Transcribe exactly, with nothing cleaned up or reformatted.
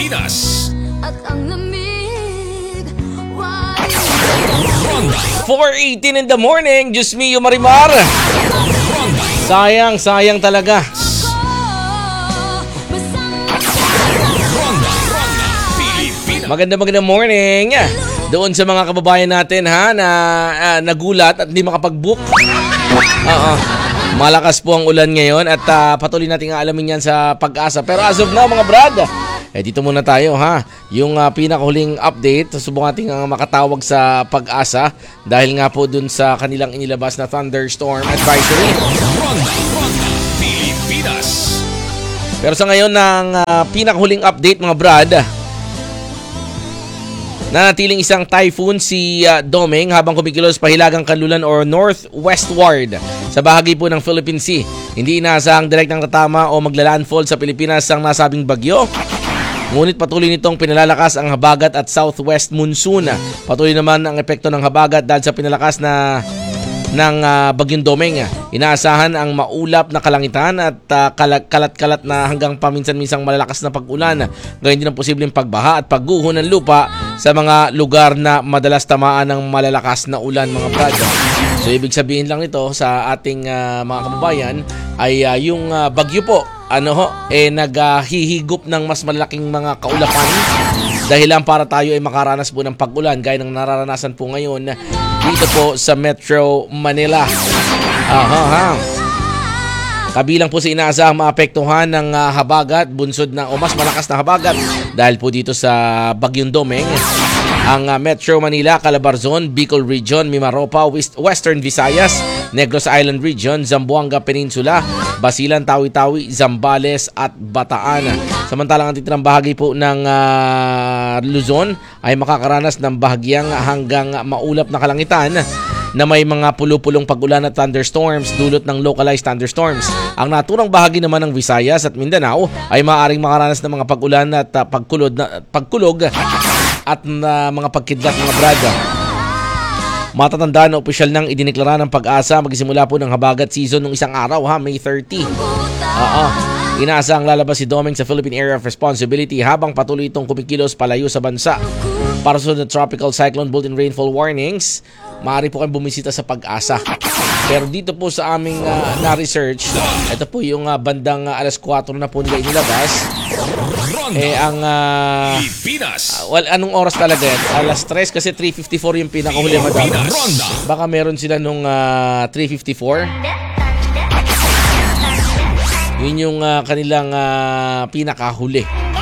Pilipinas. At ang lamig, four eighteen in the morning, Diyos mio Marimar. Sayang, sayang talaga. Maganda magandang morning doon sa mga kababayan natin ha na uh, nagulat at hindi makapag-book. Oo. Malakas po ang ulan ngayon at uh, patuloy nating aalamin yan sa Pag-asa. Pero as of now mga brad, eh dito muna tayo ha. Yung uh, pinakahuling update, subukan natin uh, makatawag sa Pag-asa dahil nga po dun sa kanilang inilabas na thunderstorm advisory. Pilipinas. Pero sa ngayon ng uh, pinakahuling update mga brad, nanatiling isang typhoon si uh, Domeng habang kumikilos pahilagang kanluran or northwestward sa bahagi po ng Philippine Sea. Hindi inaasahang direktang tatama o maglalandfall sa Pilipinas ang nasabing bagyo. Ngunit patuloy nitong pinalalakas ang habagat at southwest monsoon. Patuloy naman ang epekto ng habagat dahil sa pinalakas na ng uh, bagyong Domeng. Inaasahan ang maulap na kalangitan at uh, kalat-kalat na hanggang paminsan-minsang malalakas na pag-ulan. Gayun din ang posibleng pagbaha at pagguho ng lupa sa mga lugar na madalas tamaan ng malalakas na ulan mga brad. So ibig sabihin lang nito sa ating uh, mga kababayan ay uh, yung uh, bagyo po ano ho, eh naghihigop ng mas malaking mga kaulapan dahilan para tayo ay makaranas po ng pag-ulan gaya ng nararanasan po ngayon dito po sa Metro Manila. Aha, ha. Kabilang po sa inaasahang maapektuhan ng uh, habagat, bunsod na o mas malakas na habagat dahil po dito sa Bagyong Domeng, ang uh, Metro Manila, Calabarzon, Bicol Region, Mimaropa, West, Western Visayas, Negros Island Region, Zamboanga Peninsula, Basilan, Tawi-Tawi, Zambales at Bataan. Samantalang ang titirang bahagi po ng uh, Luzon ay makakaranas ng bahagyang hanggang maulap na kalangitan na may mga pulo-pulong pag-ulan at thunderstorms dulot ng localized thunderstorms. Ang naturang bahagi naman ng Visayas at Mindanao ay maaaring makaranas ng mga pag-ulan at uh, pagkulod na, pagkulog at uh, mga pagkidlat mga brada. Matatandaan na opisyal nang idineklara ng Pag-asa magsimula po ng habagat season ng isang araw ha, May thirtieth. Oo. Inaasahang lalabas si Domeng sa Philippine Area of Responsibility habang patuloy itong kumikilos palayo sa bansa. Para sa tropical cyclone bulletin rainfall warnings, maaari po kayong bumisita sa Pag-asa. Pero dito po sa aming uh, na-research, ito po yung uh, bandang uh, alas kwatro na po nila inilabas. Eh ang uh, Pilipinas. Uh, well, anong oras talaga yan? Alas tres kasi three fifty-four yung pinakahuli madam. Baka meron sila nung uh, three fifty-four. Yun yung uh, kanilang uh, pinakahuli.